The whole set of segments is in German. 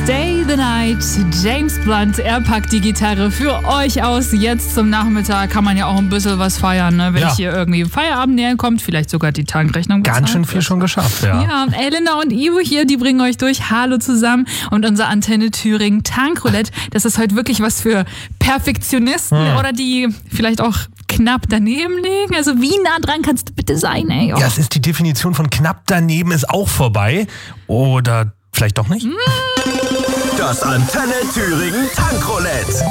Stay the Night, James Blunt, er packt die Gitarre für euch aus. Jetzt zum Nachmittag kann man ja auch ein bisschen was feiern, ne? Wenn hier irgendwie Feierabend näher kommt, vielleicht sogar die Tankrechnung bezahlt. Ganz schön viel schon geschafft, ja. Ja, Elena und Ivo hier, die bringen euch durch. Hallo zusammen. Und unser Antenne Thüringen Tankroulette, das ist heute wirklich was für Perfektionisten oder die vielleicht auch knapp daneben liegen. Also wie nah dran kannst du bitte sein, ey? Oh. Ja, es ist die Definition von knapp daneben ist auch vorbei. Oder vielleicht doch nicht? Das Antenne Thüringen Tankroulette.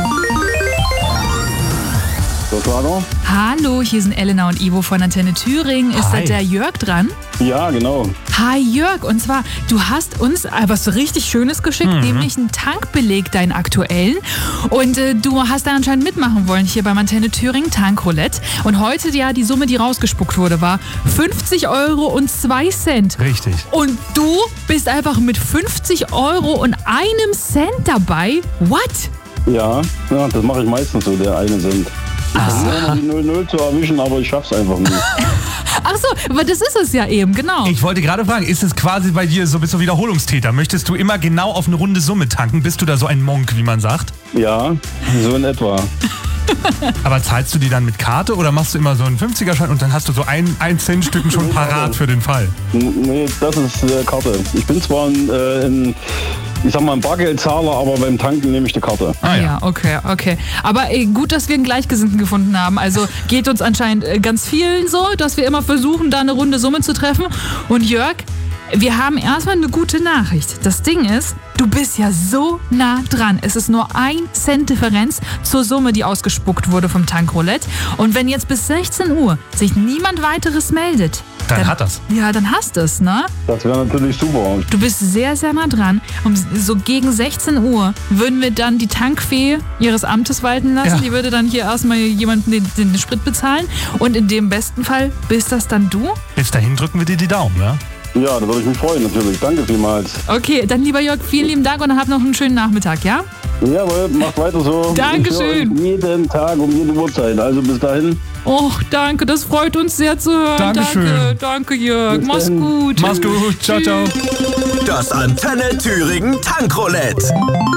Hallo, hier sind Elena und Ivo von Antenne Thüringen. Ist da der Jörg dran? Ja, genau. Hi Jörg, und zwar, du hast uns was so richtig Schönes geschickt, nämlich einen Tankbeleg, deinen aktuellen. Und du hast da anscheinend mitmachen wollen hier beim Antenne Thüringen Tankroulette. Und heute, ja, die Summe, die rausgespuckt wurde, war 50,02 €. Richtig. Und du bist einfach mit 50 € und einem Cent dabei? What? Ja, das mache ich meistens so, der eine Cent. Ich versuche die 0-0 zu erwischen, aber ich schaff's einfach nicht. Ach so, aber das ist es ja eben, genau. Ich wollte gerade fragen, ist es quasi bei dir so, bist du Wiederholungstäter? Möchtest du immer genau auf eine runde Summe tanken? Bist du da so ein Monk, wie man sagt? Ja, so in etwa. Aber zahlst du die dann mit Karte oder machst du immer so einen 50er-Schein und dann hast du so ein 1-Cent-Stücken schon parat für den Fall? Nee, das ist Karte. Ich bin zwar ein Bargeldzahler, aber beim Tanken nehme ich die Karte. Ja, okay. Aber gut, dass wir einen Gleichgesinnten gefunden haben. Also geht uns anscheinend ganz vielen so, dass wir immer versuchen, da eine runde Summe zu treffen. Und Jörg, wir haben erstmal eine gute Nachricht. Das Ding ist, du bist ja so nah dran. Es ist nur 1 Cent Differenz zur Summe, die ausgespuckt wurde vom Tankroulette. Und wenn jetzt bis 16 Uhr sich niemand weiteres meldet, dann hat das. Ja, dann hast du es, ne? Das wäre natürlich super. Du bist sehr, sehr nah dran. So gegen 16 Uhr würden wir dann die Tankfee ihres Amtes walten lassen. Ja. Die würde dann hier erstmal jemanden den Sprit bezahlen. Und in dem besten Fall bist das dann du? Bis dahin drücken wir dir die Daumen, ja? Ja, da würde ich mich freuen, natürlich. Danke vielmals. Okay, dann lieber Jörg, vielen lieben Dank und hab noch einen schönen Nachmittag, ja? Jawohl, macht weiter so. Dankeschön. Ich höre euch jeden Tag um jede Uhrzeit. Also bis dahin. Och, danke, das freut uns sehr zu hören. Dankeschön. Danke Jörg. Bis Mach's dahin. gut. Mach's gut. Ciao, ciao. Das Antenne Thüringen Tankroulette.